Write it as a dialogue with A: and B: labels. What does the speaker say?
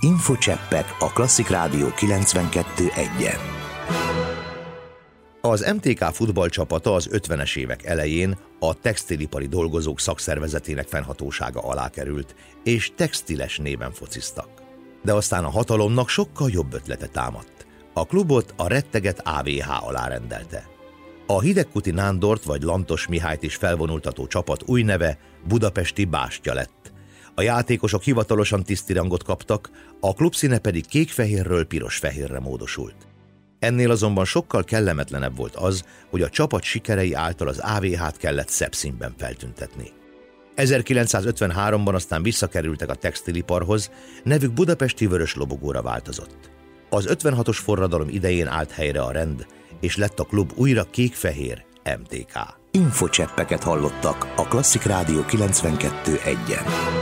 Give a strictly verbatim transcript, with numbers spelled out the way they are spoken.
A: Infocseppek a Klasszik Rádió kilencvenkettő egyen. Az em té ká futballcsapata az ötvenes évek elején a textilipari dolgozók szakszervezetének fennhatósága alá került, és textiles néven fociztak. De aztán a hatalomnak sokkal jobb ötlete támadt. A klubot a retteget á vé há alá rendelte. A Hidegkuti Nándort vagy Lantos Mihályt is felvonultató csapat új neve Budapesti Bástya lett. A játékosok hivatalosan tisztirangot kaptak, a klubszíne pedig kék-fehérről piros-fehérre módosult. Ennél azonban sokkal kellemetlenebb volt az, hogy a csapat sikerei által az á vé hát kellett szebb színben feltüntetni. ezerkilencszázötvenháromban aztán visszakerültek a textiliparhoz, nevük budapesti vörös lobogóra változott. Az ötvenhatos forradalom idején állt helyre a rend, és lett a klub újra kék-fehér em té ká. Infocseppeket hallottak a Klasszik Rádió kilencvenkettő egyen.